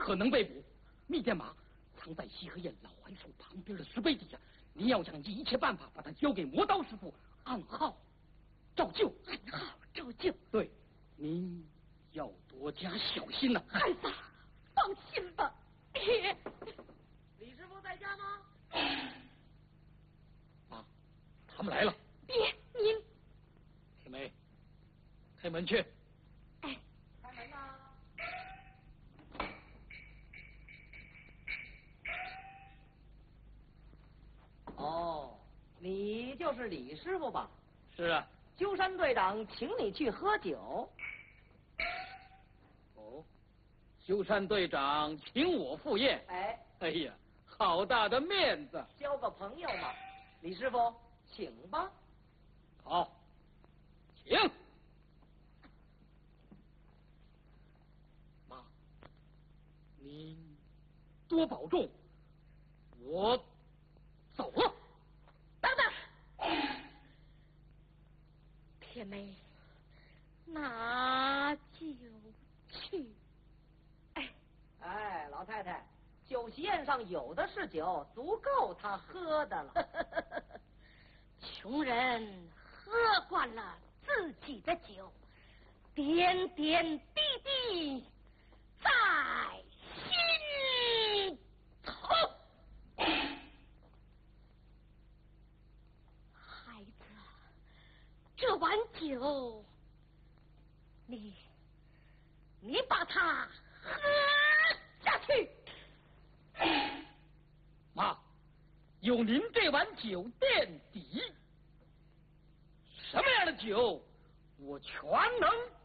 可能被捕。密电码藏在西河堰老槐树旁边的石碑底下，您要想尽一切办法把它交给磨刀师傅，暗号照旧。 暗号照旧。 对，您要多加小心呐。 孩子，放心吧。 李师傅在家吗？ 妈，他们来了。 别，您。 铁梅，开门去。 哎， 开门呐！哦，你就是李师傅吧？ 是啊。 鸠山队长请你去喝酒。 哦，鸠山队长请我赴宴。哎呀，好大的面子！ 交个朋友嘛。李师傅，请吧。 好，请。妈，您多保重，我走了。 等等，铁梅，拿酒去。 哎，老太太，酒席宴上有的是酒，足够他喝的了。 穷人喝惯了自己的酒，点点滴滴在心头。孩子，这碗酒，你把它喝下去。 妈，有您这碗酒垫底，什么样的酒我全能